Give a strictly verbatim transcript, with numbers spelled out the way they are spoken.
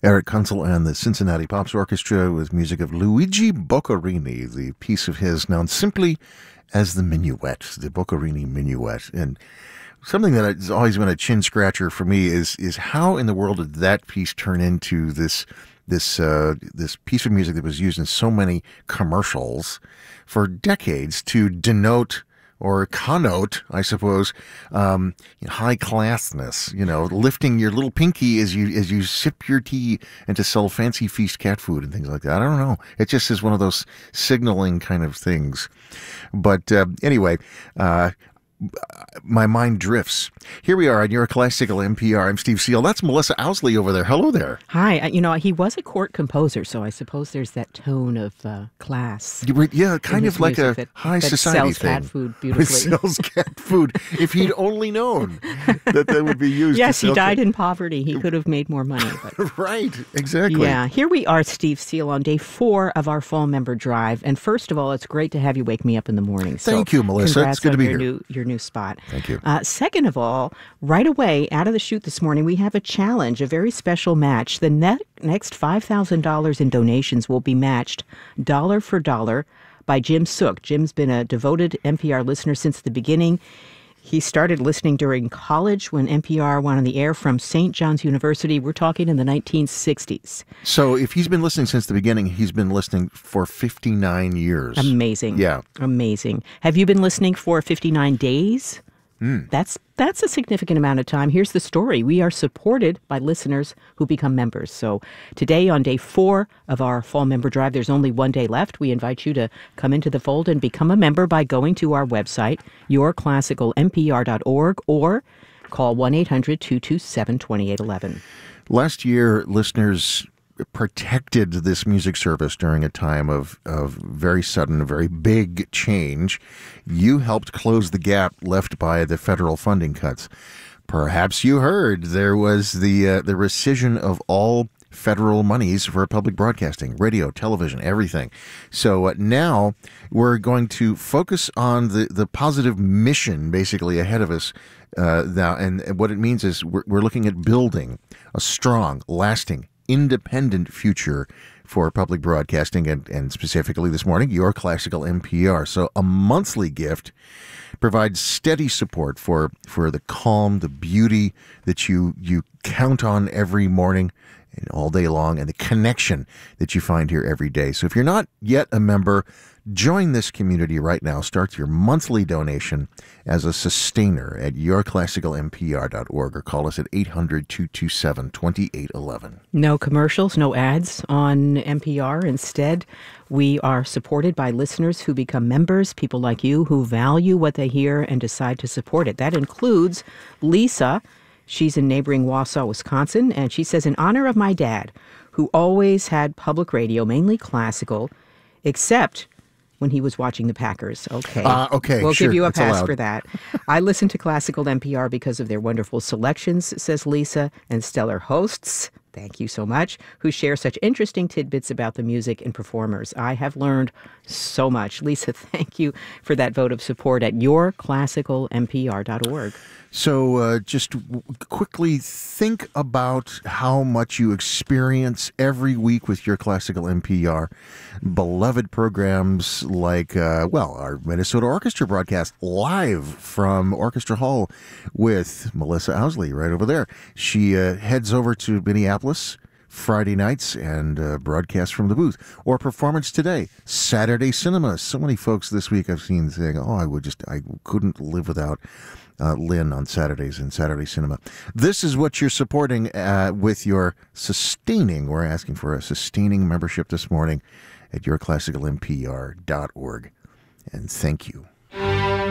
Eric Kunzel and the Cincinnati Pops Orchestra with music of Luigi Boccherini, the piece of his known simply as the Minuet, the Boccherini Minuet. And something that has always been a chin scratcher for me is is how in the world did that piece turn into this this uh, this piece of music that was used in so many commercials for decades to denote or connote, I suppose, um, high classness. You know, lifting your little pinky as you as you sip your tea and to sell fancy feast cat food and things like that. I don't know. It just is one of those signaling kind of things. But uh, anyway, uh, my mind drifts. Here we are on Your Classical N P R. I'm Steve Seal. That's Melissa Owsley over there. Hello there. Hi. You know, he was a court composer, so I suppose there's that tone of uh, class. You were, yeah, kind of like a that, high that society sells thing. cat food beautifully. It sells cat food. If he'd only known that that would be used. Yes, to he sell died cat. in poverty. He could have made more money. But Right, exactly. yeah, here we are, Steve Seal, on day four of our fall member drive. And first of all, it's great to have you wake me up in the morning. So Thank you, Melissa. Congrats It's good to on be your here. New, your new spot. Thank you. Uh, second of all, right away, out of the chute this morning, we have a challenge, a very special match. The net, next five thousand dollars in donations will be matched dollar for dollar by Jim Sook. Jim's been a devoted N P R listener since the beginning. He started listening during college when N P R went on the air from Saint John's University. We're talking in the nineteen sixties. So if he's been listening since the beginning, he's been listening for fifty-nine years. Amazing. Yeah. Amazing. Have you been listening for fifty-nine days? Mm. That's that's a significant amount of time. Here's the story. We are supported by listeners who become members. So today on day four of our fall member drive, there's only one day left. We invite you to come into the fold and become a member by going to our website, your classical n p r dot org, or call one eight hundred two two seven two eight one one. Last year, listeners protected this music service during a time of, of very sudden, very big change. You helped close the gap left by the federal funding cuts. Perhaps you heard there was the uh, the rescission of all federal monies for public broadcasting, radio, television, everything. So uh, now we're going to focus on the, the positive mission basically ahead of us uh, now. And what it means is we're, we're looking at building a strong, lasting, independent future for public broadcasting, and, and specifically this morning, Your Classical N P R. So a monthly gift provides steady support for, for the calm, the beauty that you, you count on every morning and all day long, and the connection that you find here every day. So if you're not yet a member, join this community right now. Start your monthly donation as a sustainer at your classical n p r dot org or call us at eight hundred two two seven two eight one one. No commercials, no ads on N P R. Instead, we are supported by listeners who become members, people like you who value what they hear and decide to support it. That includes Lisa. She's in neighboring Wausau, Wisconsin, and she says, in honor of my dad, who always had public radio, mainly classical, except when he was watching the Packers. Okay. Uh, okay, We'll sure, give you a that's pass allowed. for that. I listen to classical N P R because of their wonderful selections, says Lisa, and stellar hosts. Thank you so much, who share such interesting tidbits about the music and performers. I have learned so much. Lisa, thank you for that vote of support at your classical n p r dot org. So uh, just w- quickly think about how much you experience every week with Your Classical N P R. Beloved programs like, uh, well, our Minnesota Orchestra broadcast live from Orchestra Hall with Melissa Owsley right over there. She uh, heads over to Minneapolis Friday nights and uh, broadcast from the booth. Or Performance Today, Saturday Cinema. So many folks this week I've seen saying, oh, I would just, I couldn't live without Uh, Lynn on Saturdays in Saturday Cinema. This is what you're supporting uh, with your sustaining. We're asking for a sustaining membership this morning at your classical n p r dot org. And thank you.